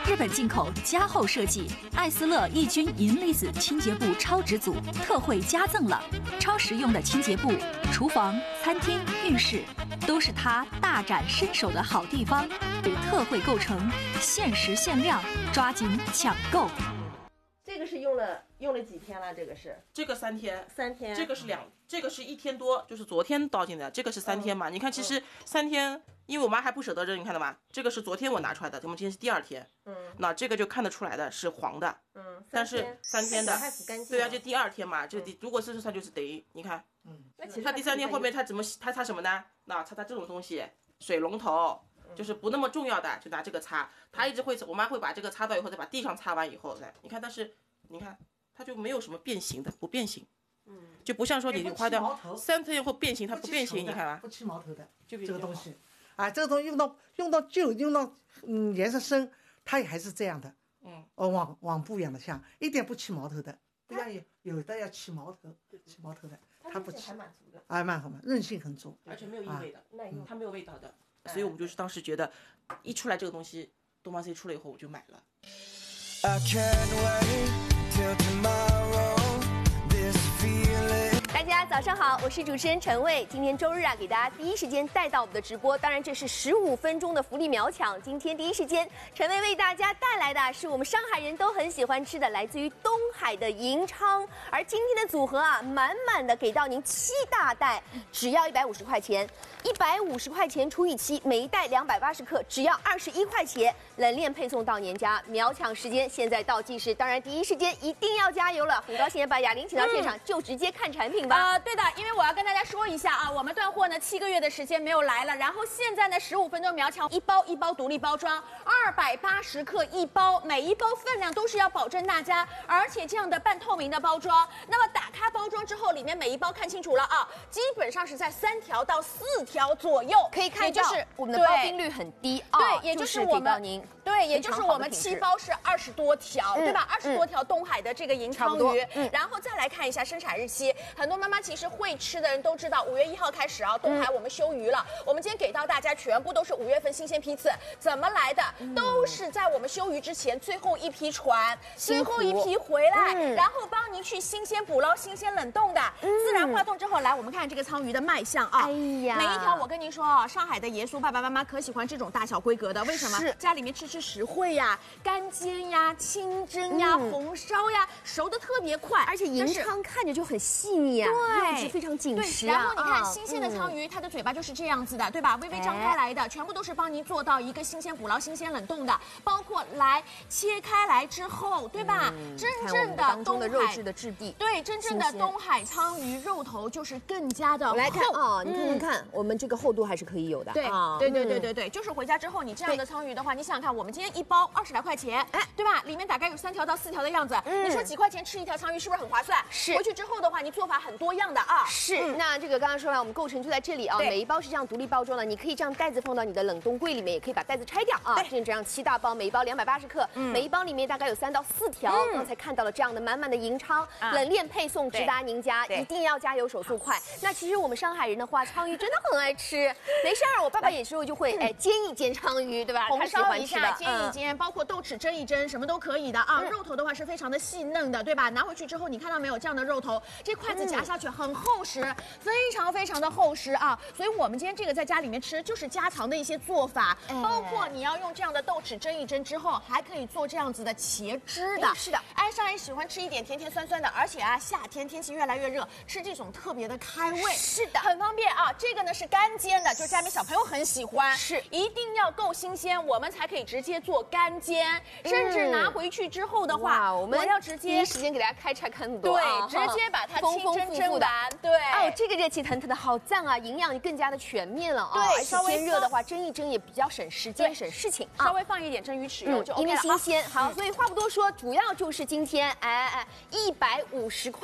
日本进口加厚设计，艾斯乐抑菌银离子清洁布超值组特惠加赠了，超实用的清洁布，厨房、餐厅、浴室都是它大展身手的好地方。特惠购成，限时限量，抓紧抢购。 这个是用了几天了？这个这个3天 ，3天， 这个是1天多，就是昨天到现在，这个是3天嘛？你看，其实3天，因为我妈还不舍得扔，你看到吗？这个是昨天我拿出来的，我们今天是第2天，那这个就看得出来的是黄的，但是3天的，对啊，就第2天嘛，就如果是它就是等于你看，它第3天后面它擦什么呢？那擦这种东西，水龙头。就是不那么重要的，就拿这个擦。他一直会，我妈会把这个擦到以后，再把地上擦完以后，你看，但是你看，它就没有什么变形的，不变形。就不像说你花掉3天后变形，它不变形，你看啊， 不起毛头的， 这个东西，啊，这个东西用到旧，用到颜色深，它也还是这样的。往不一样的像，一点不起毛头的，不像有的要起毛头的，它不起， 还蛮足的， 蛮好嘛，韧性很足， 而且没有异味的，它没有味道的。所以我们就是当时觉得，一出来这个东西，东方 C 出了以后，我就买了。 大家早上好，我是主持人陈蔚。今天周日啊，给大家第一时间带到我们的直播。当然，这是15分钟的福利秒抢。今天第一时间，陈蔚为大家带来的是我们上海人都很喜欢吃的，来自于东海的银鲳。而今天的组合啊，满满的给到您7大袋，只要150块钱，150块钱除以7，每一袋280克，只要21块钱，冷链配送到您家。秒抢时间现在倒计时，当然第一时间一定要加油了。很高兴把雅玲请到现场，就直接看产品吧。 对的，因为我要跟大家说一下啊，我们断货呢7个月的时间没有来了，然后现在呢15分钟秒抢，一包独立包装，280克一包，每一包分量都是要保证大家，而且这样的半透明的包装，那么打开包装之后，里面每一包看清楚了啊，基本上是在3条到4条左右， 可以看到就是我们的包冰率很低啊， 对，也就是我们对，也就是我们7包是20多条，对吧？20多条东海的这个银鲳鱼，然后再来看一下生产日期，很多妈妈其实会吃的人都知道，5月1号开始啊，东海我们休鱼了。我们今天给到大家全部都是5月份新鲜批次，怎么来的？都是在我们休鱼之前最后一批船，最后一批回来，然后帮您去新鲜捕捞、新鲜冷冻的，自然化冻之后来，我们看这个鲳鱼的卖相啊， 哎呀， 每一条我跟您说啊，上海的爷叔爸爸妈妈可喜欢这种大小规格的，为什么？家里面吃实惠呀，干煎呀、清蒸呀、红烧呀，熟的特别快， 而且银鲳看着就很细腻啊，肉质非常紧实啊。 然后你看新鲜的鲳鱼，它的嘴巴就是这样子的，对吧？微微张开来的，全部都是帮您做到一个新鲜捕捞、新鲜冷冻的，包括来切开来之后，对吧？真正的当中的肉质的质地， 对，真正的东海鲳鱼肉头就是更加的厚。 我来看啊，你看看，我们这个厚度还是可以有的。 对，就是回家之后你这样的鲳鱼的话，你想想看，我们今天一包20来块钱，对吧？里面大概有3条到4条的样子，你说几块钱吃一条鲳鱼是不是很划算？ 是。 回去之后的话，你做法很多样的啊。 是。那这个刚刚说了，我们构成就在这里啊，每一包是这样独立包装的，你可以这样袋子放到你的冷冻柜里面，也可以把袋子拆掉啊。这样7大包，每一包280克，每一包里面大概有3到4条。刚才看到了这样的满满的银鲳，冷链配送直达您家，一定要加油手速快。那其实我们上海人的话，鲳鱼真的很爱吃。没事儿，我爸爸有时候就会煎一煎鲳鱼，对吧？ 红烧一下，煎一煎，包括豆豉蒸一蒸，什么都可以的啊。肉头的话是非常的细嫩的，对吧？拿回去之后，你看到没有？这样的肉头，这筷子夹下去很厚实，非常非常的厚实啊。所以我们今天这个在家里面吃，就是家常的一些做法，包括你要用这样的豆豉蒸一蒸之后，还可以做这样子的茄汁的。 是的， 上海喜欢吃一点甜甜酸酸的，而且啊，夏天天气越来越热，吃这种特别的开胃。 是的， 很方便啊。这个呢是干煎的，就是家里面小朋友很喜欢， 是一定要够新鲜，我们才可以直接做干煎，甚至拿回去之后的话，我要直接第一时间给大家开拆看很多， 对，直接把它清蒸蒸完，对， 哦，这个热气腾腾的好赞啊，营养更加的全面了啊， 对， 而且天热的话蒸一蒸也比较省时间省事情， 稍微放一点蒸鱼豉油就 OK 了， 因为新鲜。好，所以话不多说，主要就是今天150块。